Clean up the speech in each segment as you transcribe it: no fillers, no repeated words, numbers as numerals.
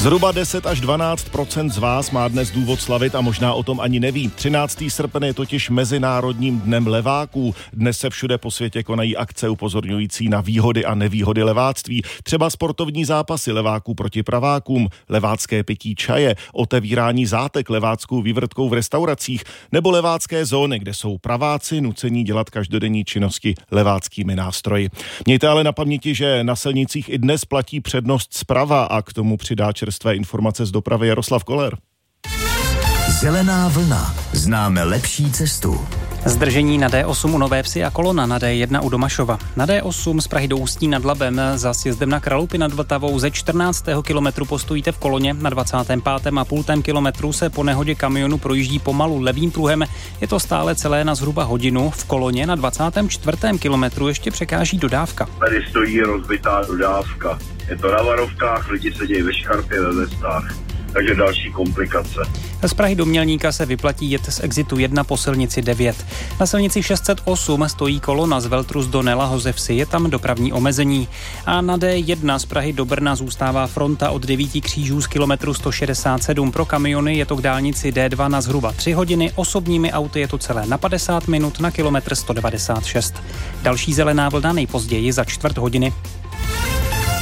Zhruba 10 až 12% z vás má dnes důvod slavit a možná o tom ani neví. 13. srpen je totiž Mezinárodním dnem leváků. Dnes se všude po světě konají akce upozorňující na výhody a nevýhody leváctví. Třeba sportovní zápasy leváků proti pravákům, levácké pití čaje, otevírání zátek leváckou vývrtkou v restauracích nebo levácké zóny, kde jsou praváci nucení dělat každodenní činnosti leváckými nástroji. Mějte ale na paměti, že na silnicích i dnes platí přednost zprava a k tomu přidá čerstvé informace z dopravy Jaroslav Koller. Zelená vlna. Známe lepší cestu. Zdržení na D8 u Nové Vsi a kolona na D1 u Domašova. Na D8 z Prahy do Ústí nad Labem za sjezdem na Kralupy nad Vltavou ze 14. kilometru postojíte v koloně, na 25,5 kilometru se po nehodě kamionu projíždí pomalu levým pruhem. Je to stále celé na zhruba hodinu. V koloně na 24. kilometru ještě překáží dodávka. Tady stojí rozbitá dodávka. Je to na varovkách, lidi sedějí ve škarpě, ve vestách. Takže další komplikace. Z Prahy do Mělníka se vyplatí jet z exitu 1 po silnici 9. Na silnici 608 stojí kolona z Veltrus do Nela Hozevsy, je tam dopravní omezení. A na D1 z Prahy do Brna zůstává fronta od 9 křížů z kilometru 167. Pro kamiony je to k dálnici D2 na zhruba 3 hodiny, osobními auty je to celé na 50 minut na kilometr 196. Další zelená vlna nejpozději za čtvrt hodiny.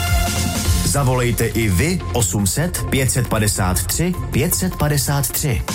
Zavolejte i vy 800 553 553.